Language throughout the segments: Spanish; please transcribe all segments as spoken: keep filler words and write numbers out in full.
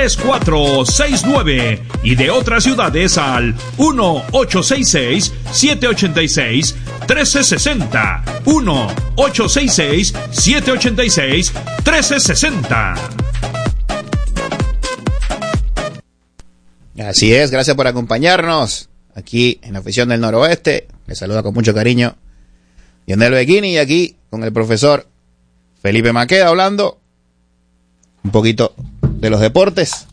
tres cuatro seis nueve y de otras ciudades al uno ocho seis seis, siete ocho seis, uno tres seis cero. uno ocho seis seis, siete ocho seis, uno tres seis cero. Así es, gracias por acompañarnos aquí en la Afición del Noroeste. Les saluda con mucho cariño Lionel Bequini y aquí con el profesor Felipe Maqueda hablando un poquito de los deportes.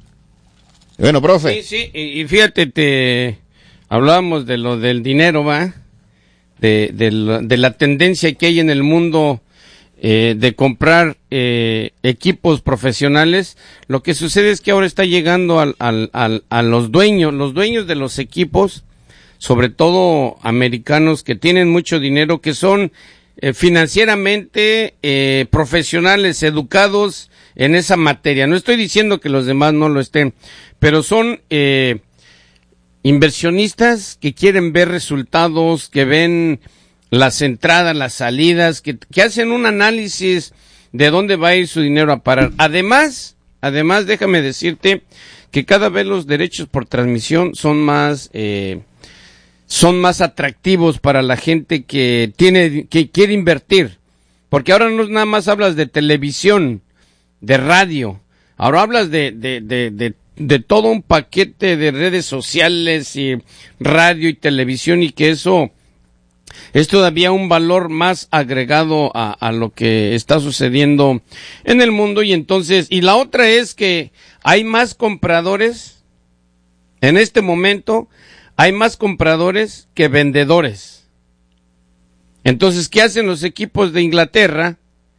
Y bueno, profe. Sí, sí, y, y fíjate, te hablábamos de lo del dinero, ¿va? De, de, la, de la tendencia que hay en el mundo eh, de comprar eh, equipos profesionales. Lo que sucede es que ahora está llegando al, al, al, a los dueños, los dueños de los equipos, sobre todo americanos que tienen mucho dinero, que son eh, financieramente eh, profesionales, educados en esa materia. No estoy diciendo que los demás no lo estén, pero son eh, inversionistas que quieren ver resultados, que ven las entradas, las salidas, que, que hacen un análisis de dónde va a ir su dinero a parar. Además, además, déjame decirte que cada vez los derechos por transmisión son más, eh, son más atractivos para la gente que tiene, que quiere invertir. Porque ahora no nada más hablas de televisión, de radio, ahora hablas de, de, de, de, de todo un paquete de redes sociales y radio y televisión, y que eso es todavía un valor más agregado a, a lo que está sucediendo en el mundo. Y entonces, y la otra es que hay más compradores, en este momento, hay más compradores que vendedores. Entonces, ¿qué hacen los equipos de Inglaterra?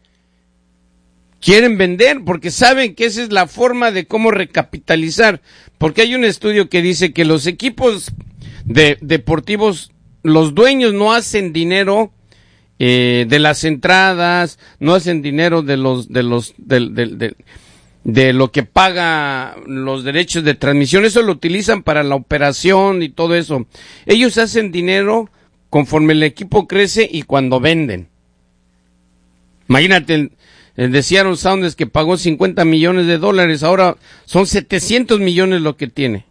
Quieren vender porque saben que esa es la forma de cómo recapitalizar. Porque hay un estudio que dice que los equipos de, deportivos, los dueños no hacen dinero eh, de las entradas, no hacen dinero de los de los de, de, de, de lo que paga los derechos de transmisión. Eso lo utilizan para la operación y todo eso. Ellos hacen dinero conforme el equipo crece y cuando venden. Imagínate, el, el de Seattle Sounders que pagó cincuenta millones de dólares, ahora son setecientos millones lo que tiene.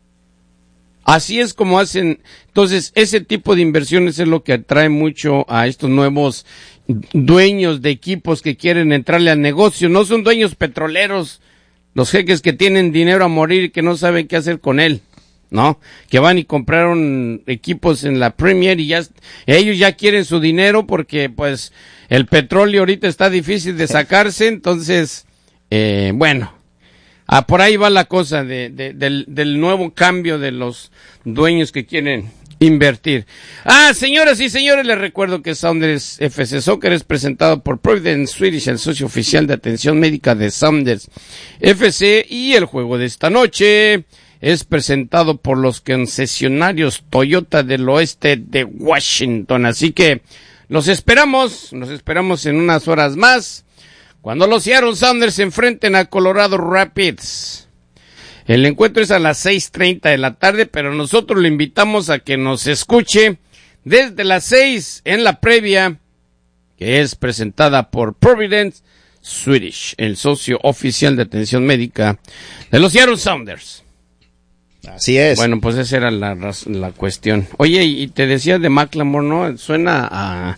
Así es como hacen. Entonces, ese tipo de inversiones es lo que atrae mucho a estos nuevos dueños de equipos que quieren entrarle al negocio. No son dueños petroleros, los jeques que tienen dinero a morir y que no saben qué hacer con él, ¿no? Que van y compraron equipos en la Premier y ya ellos ya quieren su dinero porque pues el petróleo ahorita está difícil de sacarse. Entonces, eh, bueno, ah, por ahí va la cosa de, de, del, del nuevo cambio de los dueños que quieren invertir. Ah, señoras y señores, les recuerdo que Sounders F C Soccer es presentado por Providence Swedish, el socio oficial de atención médica de Sounders F C, y el juego de esta noche es presentado por los concesionarios Toyota del oeste de Washington. Así que los esperamos, los esperamos en unas horas más, cuando los Seattle Sounders se enfrenten a Colorado Rapids. El encuentro es a las seis treinta de la tarde, pero nosotros lo invitamos a que nos escuche desde las seis en la previa, que es presentada por Providence Swedish, el socio oficial de atención médica de los Seattle Sounders. Así es. Bueno, pues esa era la, la cuestión. Oye, y te decía de McLemore, ¿no? Suena a,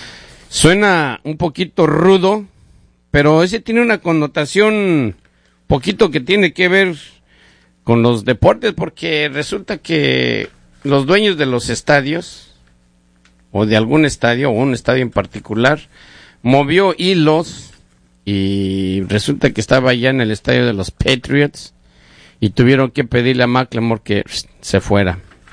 suena un poquito rudo, pero ese tiene una connotación poquito que tiene que ver con los deportes, porque resulta que los dueños de los estadios, o de algún estadio, o un estadio en particular, movió hilos y resulta que estaba allá en el estadio de los Patriots y tuvieron que pedirle a McLemore que se fuera.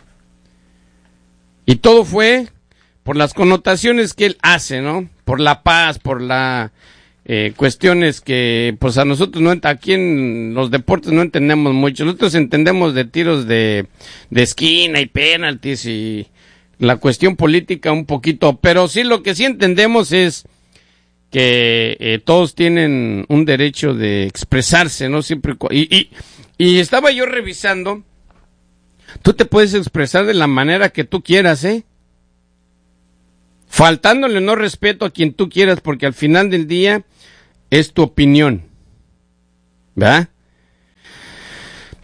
Y todo fue por las connotaciones que él hace, ¿no? Por la paz, por la eh, cuestiones que pues a nosotros no, aquí en los deportes no entendemos mucho. Nosotros entendemos de tiros de, de esquina y penaltis y la cuestión política un poquito, pero sí lo que sí entendemos es que eh, todos tienen un derecho de expresarse, ¿no? Siempre y, y, y estaba yo revisando, tú te puedes expresar de la manera que tú quieras, ¿eh? Faltándole no respeto a quien tú quieras, porque al final del día es tu opinión, ¿verdad?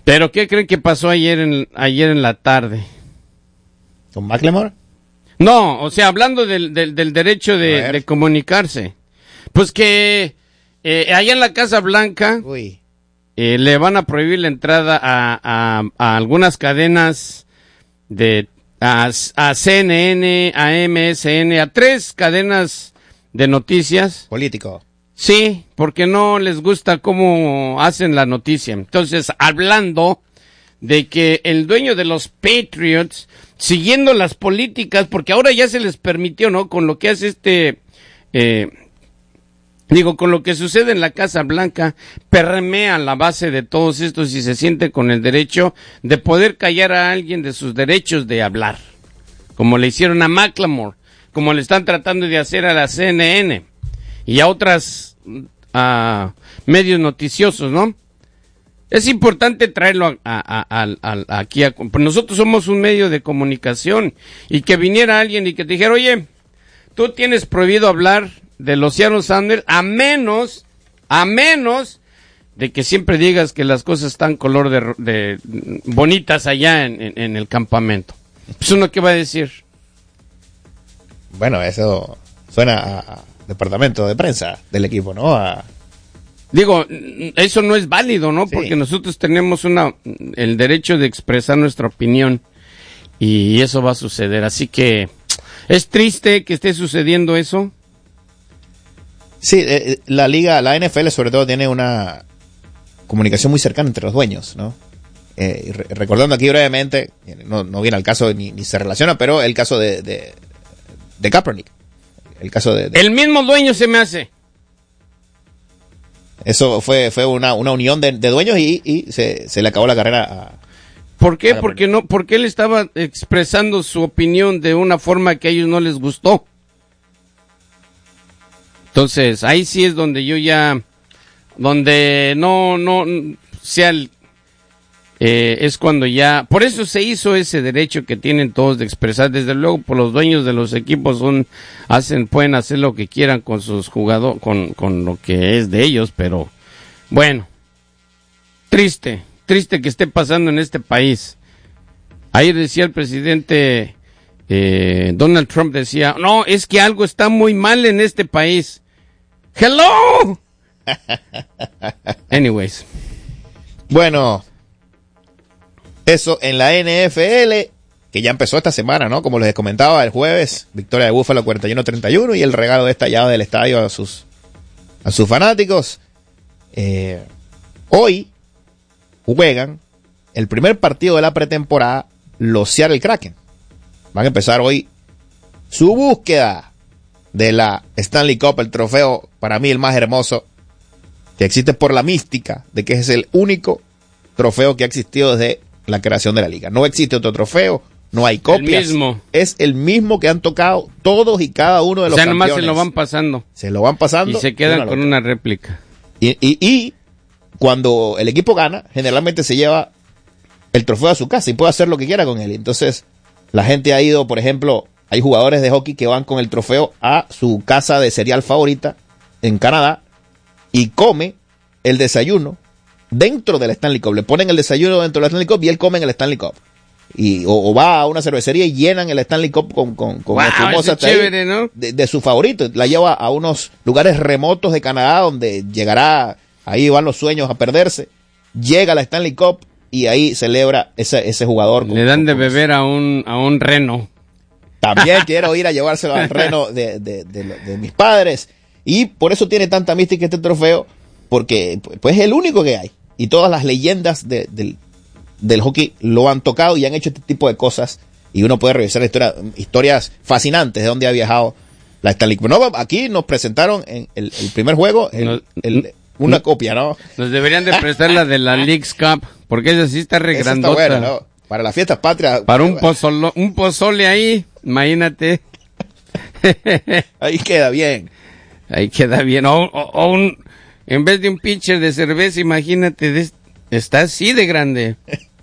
¿Pero qué creen que pasó ayer en, ayer en la tarde? ¿Con McLemore? No, o sea, hablando del, del, del derecho de, de comunicarse. Pues que eh, allá en la Casa Blanca eh, le van a prohibir la entrada a, a, a algunas cadenas de a, a C N N, a M S N, a tres cadenas de noticias. Político. Sí, porque no les gusta cómo hacen la noticia. Entonces, hablando de que el dueño de los Patriots, siguiendo las políticas, porque ahora ya se les permitió, ¿no? Con lo que hace este, eh, digo, con lo que sucede en la Casa Blanca, permea la base de todos estos y se siente con el derecho de poder callar a alguien de sus derechos de hablar, como le hicieron a McLemore, como le están tratando de hacer a la C N N y a otras a medios noticiosos, ¿no? Es importante traerlo a, a, a, a, aquí. A, nosotros somos un medio de comunicación y que viniera alguien y que te dijera, oye, tú tienes prohibido hablar de los Seattle Sounders a menos, a menos de que siempre digas que las cosas están color de, de bonitas allá en, en, en el campamento. Pues uno, ¿qué va a decir? Bueno, eso suena a, a departamento de prensa del equipo, ¿no? A... Digo, eso no es válido, ¿no? Sí. Porque nosotros tenemos una el derecho de expresar nuestra opinión y eso va a suceder. Así que es triste que esté sucediendo eso. Sí, eh, la liga, la N F L sobre todo tiene una comunicación muy cercana entre los dueños, ¿no? Eh, re- recordando aquí brevemente, no, no viene al caso ni, ni se relaciona, pero el caso de, de, de Kaepernick. El caso de, de... El mismo dueño se me hace. Eso fue fue una, una unión de, de dueños y, y se, se le acabó la carrera a... ¿Por qué? Porque no, porque él estaba expresando su opinión de una forma que a ellos no les gustó. Entonces, ahí sí es donde yo ya, donde no, no, sea el, eh, es cuando ya, por eso se hizo ese derecho que tienen todos de expresar. Desde luego, por los dueños de los equipos son, hacen, pueden hacer lo que quieran con sus jugadores, con, con lo que es de ellos, pero bueno, triste, triste que esté pasando en este país. Ayer decía el presidente eh, Donald Trump, decía, no, es que algo está muy mal en este país. ¡Hello! Anyways. Bueno, eso en la N F L, que ya empezó esta semana, ¿no? Como les comentaba, el jueves, victoria de Buffalo cuarenta y uno a treinta y uno y el regalo de esta llave del estadio a sus, a sus fanáticos. Eh, hoy juegan el primer partido de la pretemporada los Seattle Kraken. Van a empezar hoy su búsqueda de la Stanley Cup, el trofeo para mí el más hermoso que existe por la mística de que es el único trofeo que ha existido desde la creación de la liga. No existe otro trofeo, no hay copias. El mismo. Es el mismo que han tocado todos y cada uno de los campeones. O sea, nomás se lo van pasando. Se lo van pasando. Y se quedan con una réplica. Y, y, y cuando el equipo gana, generalmente se lleva el trofeo a su casa y puede hacer lo que quiera con él. Entonces, la gente ha ido, por ejemplo, hay jugadores de hockey que van con el trofeo a su casa de cereal favorita en Canadá y come el desayuno dentro del Stanley Cup. Le ponen el desayuno dentro del Stanley Cup y él come en el Stanley Cup. Y, o, o va a una cervecería y llenan el Stanley Cup con, con, con wow, espumosa chévere, ¿no? de, de su favorito. La lleva a unos lugares remotos de Canadá donde llegará, ahí van los sueños a perderse. Llega la Stanley Cup y ahí celebra ese, ese jugador. Le dan de beber a un, a un reno. También quiero ir a llevárselo al reno de, de, de, de, de mis padres. Y por eso tiene tanta mística este trofeo, porque pues es el único que hay. Y todas las leyendas de, del, del hockey lo han tocado y han hecho este tipo de cosas. Y uno puede revisar la historia, historias fascinantes de dónde ha viajado la Stanley Cup. No, aquí nos presentaron en el, el primer juego el, no, el, una no, copia, ¿no? Nos deberían de prestar la de la Leagues Cup, porque esa sí está re grandota. Está buena, ¿no? Para las fiestas patrias. Para un pozole, un pozole ahí, imagínate. Ahí queda bien. Ahí queda bien. O, o, o un, en vez de un pitcher de cerveza, imagínate, de, está así de grande.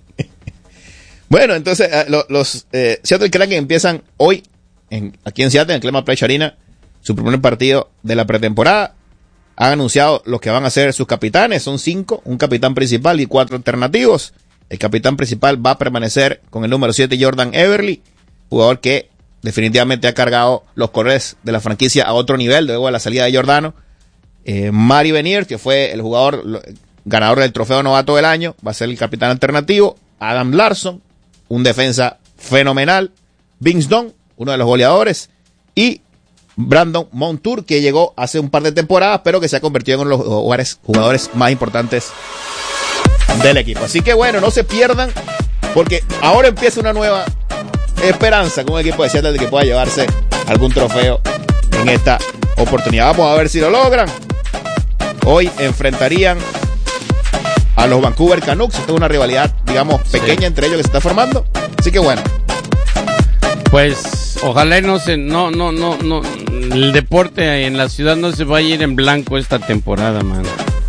Bueno, entonces eh, los, los eh, Seattle Kraken empiezan hoy en, aquí en Seattle, en Clemens Place Arena, su primer partido de la pretemporada. Han anunciado los que van a ser sus capitanes, son cinco, un capitán principal y cuatro alternativos. el capitán principal va a permanecer con el número siete, Jordan Everly, jugador que definitivamente ha cargado los Correds de la franquicia a otro nivel luego de la salida de Giordano. Eh, Mari Venier, que fue el jugador lo, ganador del trofeo novato del año, va a ser el capitán alternativo. Adam Larson, un defensa fenomenal. Vince Dunn, uno de los goleadores. Y Brandon Montour, que llegó hace un par de temporadas, pero que se ha convertido en uno de los jugadores, jugadores más importantes del equipo. Así que bueno, no se pierdan, porque ahora empieza una nueva esperanza con un equipo de Seattle de que pueda llevarse algún trofeo en esta oportunidad. Vamos a ver si lo logran. Hoy enfrentarían a los Vancouver Canucks. Esta es una rivalidad, digamos, pequeña sí. entre ellos que se está formando. Así que bueno. Pues ojalá no se, no, no, no, no, el deporte en la ciudad no se vaya a ir en blanco esta temporada, man.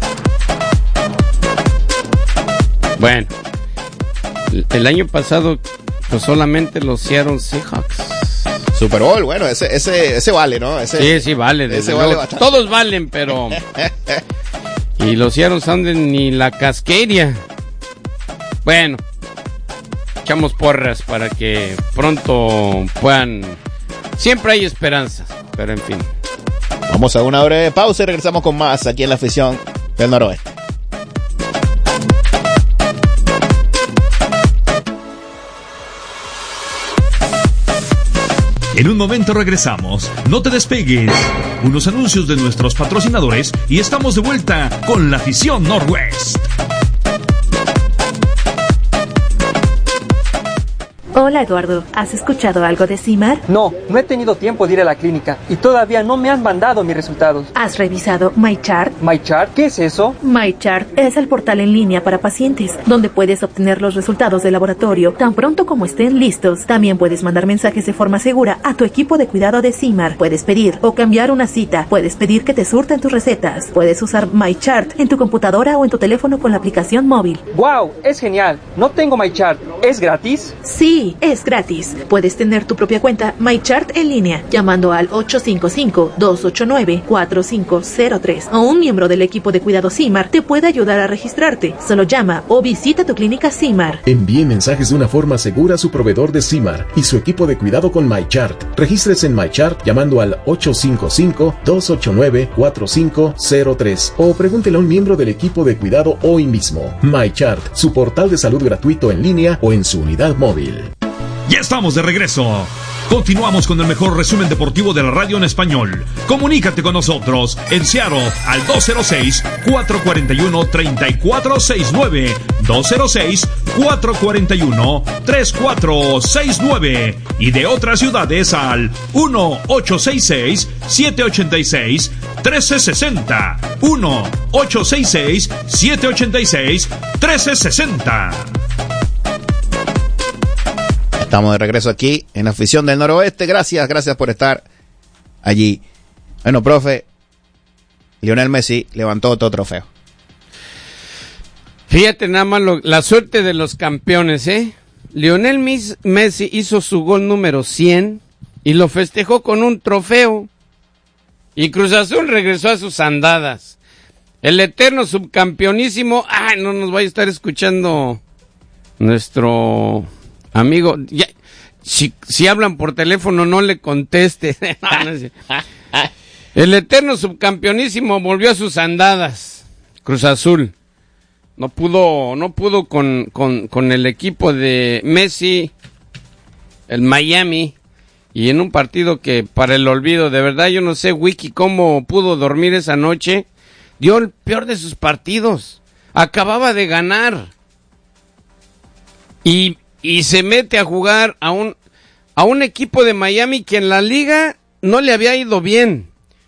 Bueno, el año pasado pues solamente los Seattle Seahawks. Super Bowl, bueno, ese, ese, ese vale, ¿no? Ese, sí, sí vale. Ese vale bastante. Todos valen, pero y los Seattle Sounders ni la casqueria. Bueno, echamos porras para que pronto puedan. Siempre hay esperanza, pero en fin. Vamos a una breve pausa y regresamos con más aquí en la afición del Noroeste. En un momento regresamos. No te despegues. Unos anuncios de nuestros patrocinadores y estamos de vuelta con la afición Northwest. Hola Eduardo, ¿has escuchado algo de CIMAR? No, no he tenido tiempo de ir a la clínica y todavía no me han mandado mis resultados. ¿Has revisado MyChart? ¿MyChart? ¿Qué es eso? MyChart es el portal en línea para pacientes, donde puedes obtener los resultados de laboratorio tan pronto como estén listos. También puedes mandar mensajes de forma segura a tu equipo de cuidado de CIMAR. Puedes pedir o cambiar una cita. Puedes pedir que te surten tus recetas. Puedes usar MyChart en tu computadora o en tu teléfono con la aplicación móvil. ¡Wow! Es genial. No tengo MyChart. ¿Es gratis? Sí. Es gratis. Puedes tener tu propia cuenta MyChart en línea llamando al ocho cinco cinco, dos ocho nueve, cuatro cinco cero tres o un miembro del equipo de cuidado CIMAR te puede ayudar a registrarte. Solo llama o visita tu clínica CIMAR. Envíe mensajes de una forma segura a su proveedor de CIMAR y su equipo de cuidado con MyChart. Regístrese en MyChart llamando al ocho cinco cinco, dos ocho nueve, cuatro cinco cero tres o pregúntele a un miembro del equipo de cuidado hoy mismo. MyChart, su portal de salud gratuito en línea o en su unidad móvil. Ya estamos de regreso. Continuamos con el mejor resumen deportivo de la radio en español. Comunícate con nosotros en Seattle al dos cero seis, cuatro cuatro uno, tres cuatro seis nueve, dos cero seis, cuatro cuatro uno, tres cuatro seis nueve y de otras ciudades al uno ocho seis seis, siete ocho seis, uno tres seis cero, uno ocho seis seis, siete ocho seis, uno tres seis cero. Estamos de regreso aquí en la afición del Noroeste. Gracias, gracias por estar allí. Bueno, profe, Lionel Messi levantó otro trofeo. Fíjate nada más lo, la suerte de los campeones, ¿eh? Lionel Messi hizo su gol número cien y lo festejó con un trofeo. Y Cruz Azul regresó a sus andadas. El eterno subcampeonísimo, ay, no nos vaya a estar escuchando nuestro amigo, ya, si, si hablan por teléfono no le conteste. El eterno subcampeonísimo volvió a sus andadas. Cruz Azul no pudo, no pudo con, con, con el equipo de Messi, el Miami, y en un partido que para el olvido, de verdad yo no sé, Wiki, cómo pudo dormir esa noche. Dio el peor de sus partidos. Acababa de ganar. Y Y se mete a jugar a un, a un equipo de Miami que en la liga no le había ido bien.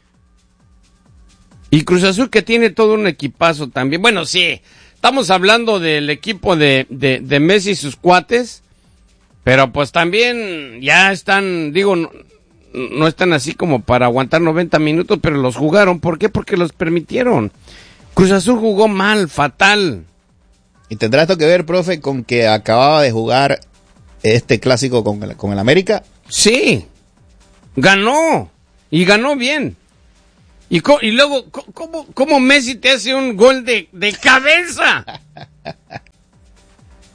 Y Cruz Azul que tiene todo un equipazo también. Bueno, sí, estamos hablando del equipo de, de, de Messi y sus cuates. Pero pues también ya están, digo, no, no están así como para aguantar noventa minutos, pero los jugaron. ¿Por qué? Porque los permitieron. Cruz Azul jugó mal, fatal. ¿Y tendrá esto que ver, profe, con que acababa de jugar este clásico con el, con el América? Sí, ganó, y ganó bien. Y, co- y luego, co- ¿cómo, ¿cómo Messi te hace un gol de, de cabeza?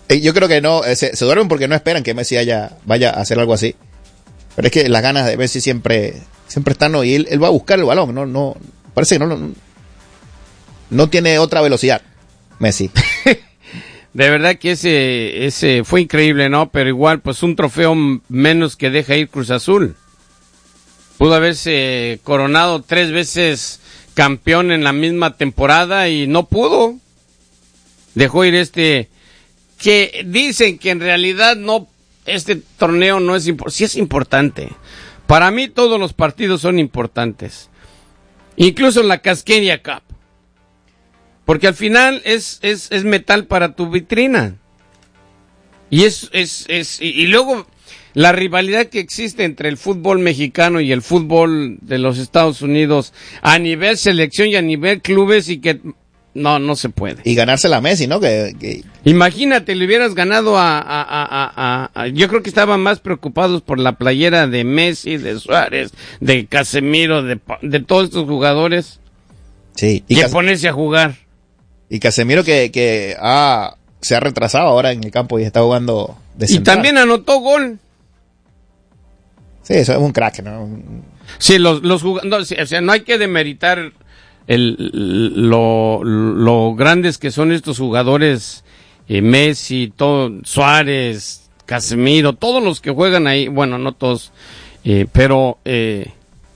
Eh, Yo creo que no, eh, se, se duermen porque no esperan que Messi haya, vaya a hacer algo así. Pero es que las ganas de Messi siempre, siempre están, ¿no? Y él, él va a buscar el balón, no, no, parece que no, no, no tiene otra velocidad, Messi. De verdad que ese, ese fue increíble, ¿no? Pero igual, pues un trofeo menos que deja ir Cruz Azul. Pudo haberse coronado tres veces campeón en la misma temporada y no pudo. Dejó ir este, que dicen que en realidad no, este torneo no es importante. Sí es importante. Para mí todos los partidos son importantes. Incluso la Cascadia Cup. Porque al final es, es, es metal para tu vitrina. Y es, es, es, y, y luego la rivalidad que existe entre el fútbol mexicano y el fútbol de los Estados Unidos a nivel selección y a nivel clubes y que no, no se puede. Y ganársela a Messi, ¿no? Que, que... Imagínate, le hubieras ganado a, a, a, a, a, yo creo que estaban más preocupados por la playera de Messi, de Suárez, de Casemiro, de, de todos estos jugadores. Sí. Y que Cas... ponerse a jugar. Y Casemiro que, que ah, se ha retrasado ahora en el campo y está jugando de central. Y también anotó gol. Sí, eso es un crack, ¿no? Sí, los, los jugadores, no, o sea, no hay que demeritar el, lo, lo grandes que son estos jugadores, eh, Messi, todo, Suárez, Casemiro, todos los que juegan ahí, bueno, no todos, eh, pero eh,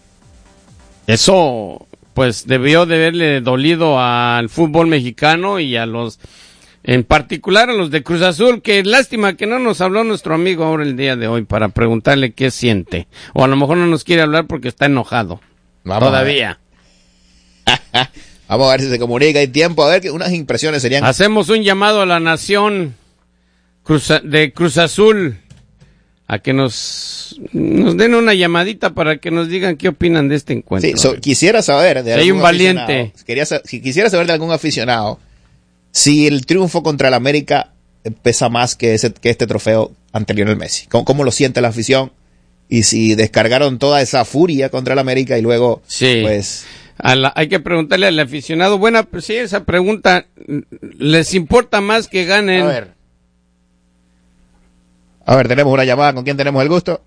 eso pues debió de haberle dolido al fútbol mexicano y a los, en particular a los de Cruz Azul, que lástima que no nos habló nuestro amigo ahora el día de hoy para preguntarle qué siente, o a lo mejor no nos quiere hablar porque está enojado. Vamos todavía. A Vamos a ver si se comunica, hay tiempo, a ver que unas impresiones serían. Hacemos un llamado a la nación Cruz, de Cruz Azul a que nos, nos den una llamadita para que nos digan qué opinan de este encuentro. Sí, so, quisiera saber de si hay un valiente. Quería, si quisiera saber de algún aficionado si el triunfo contra el América pesa más que ese que este trofeo ante Lionel Messi. ¿Cómo, cómo lo siente la afición? Y si descargaron toda esa furia contra el América y luego, sí. pues... A la, hay que preguntarle al aficionado. Buena, pues sí, esa pregunta. ¿Les importa más que ganen? A ver. A ver, tenemos una llamada. ¿Con quién tenemos el gusto?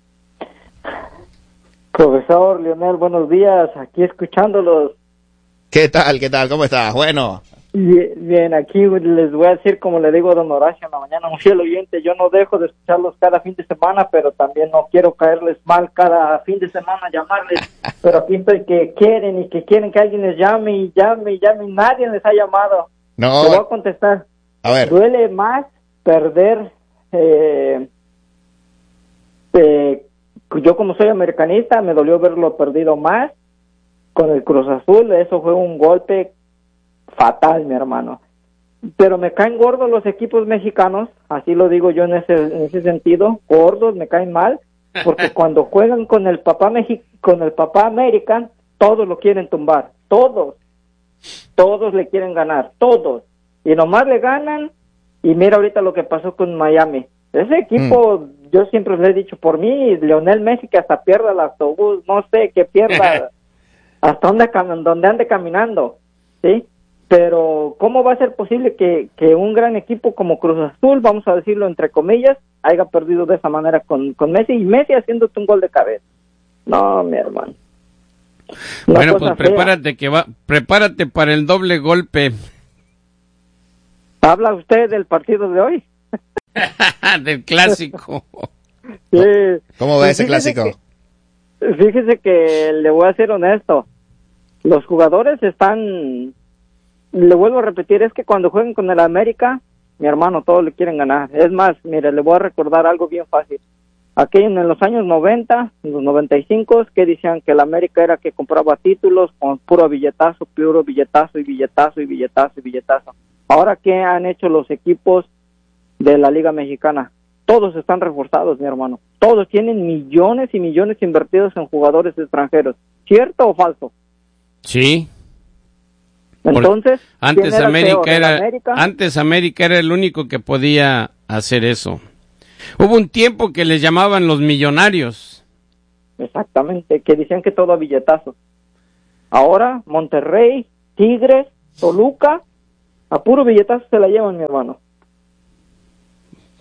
Profesor Lionel, buenos días. Aquí escuchándolos. ¿Qué tal? ¿Qué tal? ¿Cómo estás? Bueno. Bien, bien, aquí les voy a decir, como le digo a don Horacio en la mañana, un fiel oyente, yo no dejo de escucharlos cada fin de semana, pero también no quiero caerles mal cada fin de semana, llamarles, pero aquí estoy que quieren y que quieren que alguien les llame y llame y llame y nadie les ha llamado. No. Te voy a contestar. A ver. Duele más perder, eh, eh, yo como soy americanista, me dolió verlo perdido más con el Cruz Azul, eso fue un golpe fatal, mi hermano. Pero me caen gordos los equipos mexicanos, así lo digo yo en ese en ese sentido, gordos, me caen mal, porque cuando juegan con el papá Mexi con el papá América, todos lo quieren tumbar, todos, todos le quieren ganar, todos, y nomás le ganan, y mira ahorita lo que pasó con Miami. Ese equipo, mm. yo siempre les he dicho, por mí, Lionel Messi que hasta pierda el autobús, no sé, que pierda hasta donde, donde ande caminando, ¿sí? Pero, ¿cómo va a ser posible que, que un gran equipo como Cruz Azul, vamos a decirlo entre comillas, haya perdido de esa manera con, con Messi y Messi haciéndote un gol de cabeza? No, mi hermano. Una bueno, pues prepárate que va, prepárate para el doble golpe. ¿Habla usted del partido de hoy? Del clásico. Sí. ¿Cómo ve ese clásico? Que, fíjese que le voy a ser honesto. Los jugadores están... Le vuelvo a repetir, es que cuando jueguen con el América, mi hermano, todos le quieren ganar. Es más, mire, le voy a recordar algo bien fácil. Aquí en los años noventa, en los noventa y cinco, que decían que el América era que compraba títulos con puro billetazo, puro billetazo y billetazo y billetazo y billetazo. Ahora, ¿qué han hecho los equipos de la Liga Mexicana? Todos están reforzados, mi hermano. Todos tienen millones y millones invertidos en jugadores extranjeros. ¿Cierto o falso? Sí. Entonces, antes era América era América? antes América era el único que podía hacer eso. Hubo un tiempo que les llamaban los millonarios. Exactamente, que decían que todo a billetazos. Ahora Monterrey, Tigres, Toluca, a puro billetazo se la llevan, mi hermano.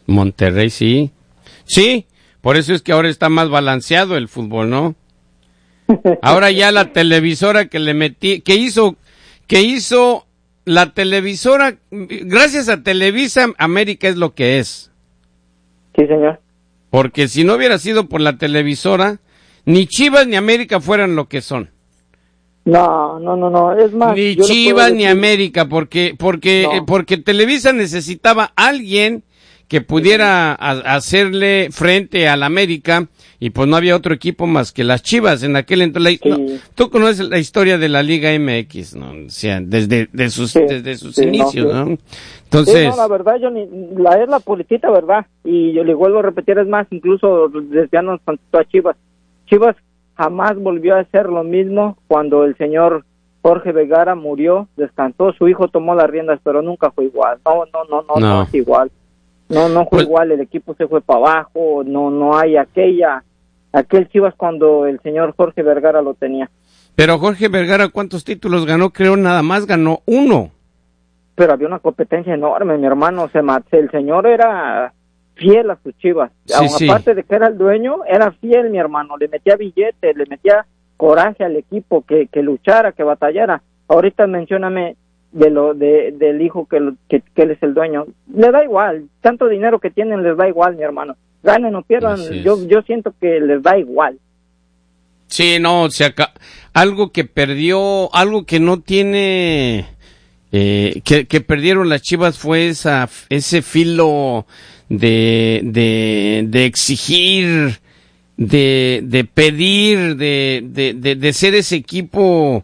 Monterrey, sí. Sí, por eso es que ahora está más balanceado el fútbol, ¿no? Ahora ya la televisora que le metí, que hizo, que hizo la televisora, gracias a Televisa, América es lo que es. Sí, señor. Porque si no hubiera sido por la televisora, ni Chivas ni América fueran lo que son. No, no, no, no, es más. Ni yo le Chivas puedo ni decir- América, porque, porque, No. eh, porque Televisa necesitaba alguien que pudiera a- hacerle frente al América, y pues no había otro equipo más que las Chivas en aquel entonces. La- Sí. no, tú conoces la historia de la Liga M X, ¿no? O sea, desde de sus, Sí, desde sus sí, no, inicios, sí. ¿no? Sí, Entonces, no, la verdad, yo ni, la es la puritita verdad, y yo le vuelvo a repetir, es más, incluso desviarnos tantito a Chivas. Chivas jamás volvió a hacer lo mismo cuando el señor Jorge Vergara murió, descansó, su hijo tomó las riendas, pero nunca fue igual. No, no, no, no, no, No. es igual. No, no fue Pues- igual, el equipo se fue para abajo, no, no hay aquella, aquel Chivas cuando el señor Jorge Vergara lo tenía. pero Jorge Vergara, ¿cuántos títulos ganó? Creo nada más ganó uno. Pero había una competencia enorme, mi hermano, se mat- el señor era fiel a sus Chivas. Sí, Aun sí. aparte de que era el dueño, era fiel, mi hermano, le metía billetes, le metía coraje al equipo, que, que luchara, que batallara. Ahorita mencióname de lo de del hijo que, lo- que, que él es el dueño. Le da igual, tanto dinero que tienen les da igual, mi hermano. Ganen o pierdan, Así es. yo yo siento que les da igual. Sí, no, o sea, ca- algo que perdió, algo que no tiene, eh, que, que perdieron las Chivas fue esa, ese filo de, de, de exigir, de, de pedir, de, de, de, de ser ese equipo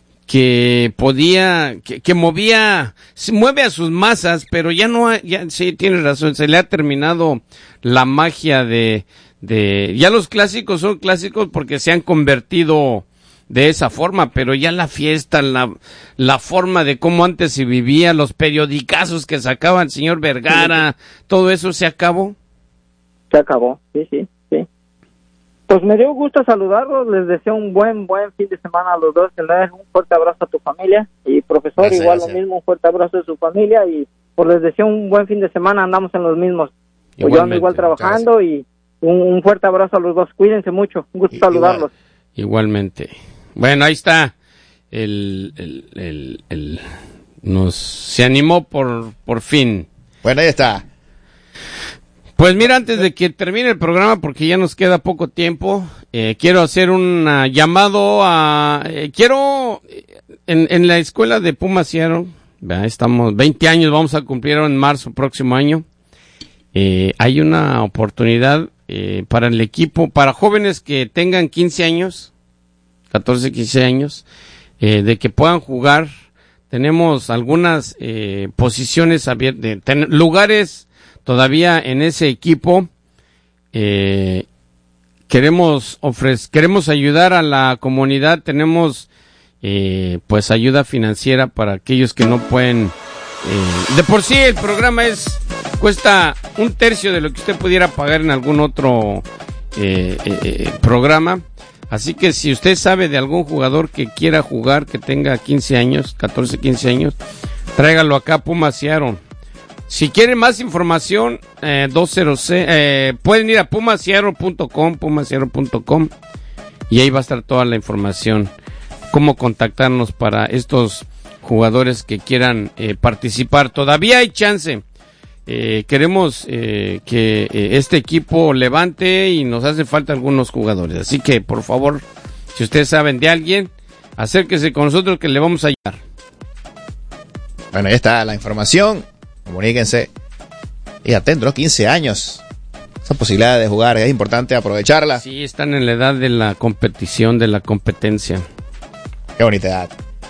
que podía, que, que movía, se mueve a sus masas, pero ya no, ha- ya, sí, tienes razón, se le ha terminado la magia de, de, ya los clásicos son clásicos porque se han convertido de esa forma, pero ya la fiesta, la, la forma de cómo antes se vivía, los periodicazos que sacaba el señor Vergara, todo eso se acabó. Se acabó, sí, sí, sí. Pues me dio gusto saludarlos, les deseo un buen, buen fin de semana a los dos, que le des un fuerte abrazo a tu familia, y profesor, Gracias, igual gracias. lo mismo, un fuerte abrazo a su familia, y pues les deseo un buen fin de semana, andamos en los mismos. Pues yo ando Igualmente. igual trabajando, y un, un fuerte abrazo a los dos, cuídense mucho, un gusto I- saludarlos. Igualmente. Bueno, ahí está. El, el, el, el- nos se animó por, por fin. Bueno, ahí está. Pues mira, antes de que termine el programa, porque ya nos queda poco tiempo, eh, quiero hacer un ah, llamado a... eh, quiero, eh, en, en la escuela de Pumas Seattle, ¿verdad? Estamos veinte años, vamos a cumplir en marzo próximo año. Eh, hay una oportunidad eh, para el equipo, para jóvenes que tengan quince años, catorce, quince años, eh, de que puedan jugar. Tenemos algunas eh, posiciones abiertas, ten- lugares todavía en ese equipo. Eh, queremos ofrecer, queremos ayudar a la comunidad. Tenemos eh, pues ayuda financiera para aquellos que no pueden. Eh, de por sí el programa es cuesta un tercio de lo que usted pudiera pagar en algún otro eh, eh, eh, programa. Así que si usted sabe de algún jugador que quiera jugar, que tenga quince años, catorce, quince años, tráigalo acá a Pumas Seattle. Si quieren más información, eh, veinte, eh, pueden ir a pumas seattle punto com, pumas seattle punto com, y ahí va a estar toda la información, cómo contactarnos para estos jugadores que quieran eh, participar. Todavía hay chance. Eh, queremos eh, que eh, este equipo levante y nos hace falta algunos jugadores. Así que, por favor, si ustedes saben de alguien, acérquese con nosotros que le vamos a ayudar. Bueno, ahí está la información. Comuníquense. Y atentos, quince años. Esa posibilidad de jugar es importante aprovecharla. Sí, están en la edad de la competición, de la competencia. Qué bonita edad.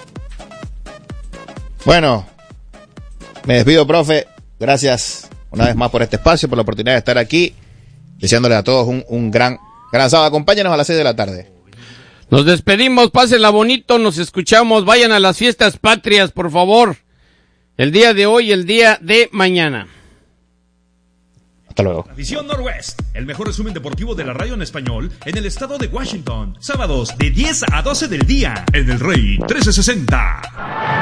Bueno, me despido, profe. Gracias una vez más por este espacio, por la oportunidad de estar aquí. Deseándoles a todos un, un gran, gran sábado. Acompáñenos a las seis de la tarde. Nos despedimos, pásenla bonito, nos escuchamos, vayan a las fiestas patrias, por favor. El día de hoy, el día de mañana. Hasta luego. Visión Noroeste, el mejor resumen deportivo de la radio en español en el estado de Washington. Sábados de diez a doce del día en el Rey trece sesenta.